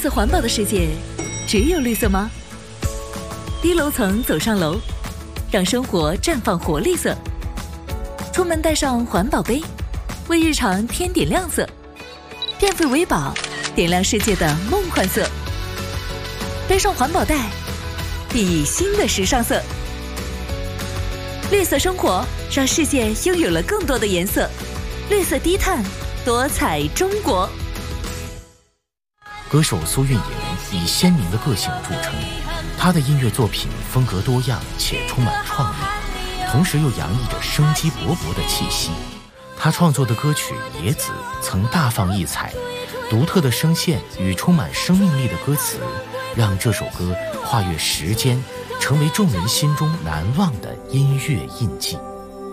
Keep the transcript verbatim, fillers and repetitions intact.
色环保的世界，只有绿色吗？低楼层走上楼，让生活绽放活力色。出门带上环保杯，为日常添点亮色。变废为宝，点亮世界的梦幻色。背上环保袋，熠熠新的时尚色。绿色生活，让世界拥有了更多的颜色。绿色低碳，多彩中国。 歌手苏运莹以鲜明的个性著称，她的音乐作品风格多样且充满创意，同时又洋溢着生机勃勃的气息。她创作的歌曲《野子》曾大放异彩，独特的声线与充满生命力的歌词，让这首歌跨越时间，成为众人心中难忘的音乐印记。